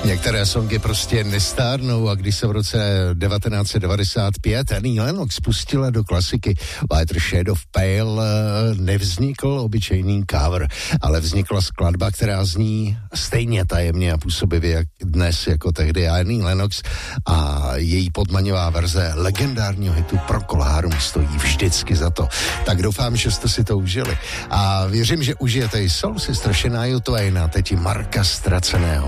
Některé songy prostě nestárnou a když se v roce 1995 Annie Lennox pustila do klasiky Lighter Shade of Pale, nevznikl obyčejný cover, ale vznikla skladba, která zní stejně tajemně a působivě jak dnes, jako tehdy Annie Lennox, a její podmaňová verze legendárního hitu Procol Harum stojí vždycky za to. Tak doufám, že jste si to užili a věřím, že užijete i Soul Sister Shania Twaina, teď i Marka Ztraceného.